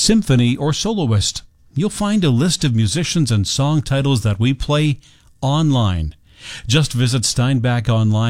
symphony, or soloist. You'll find a list of musicians and song titles that we play online. Just visit Steinbach Online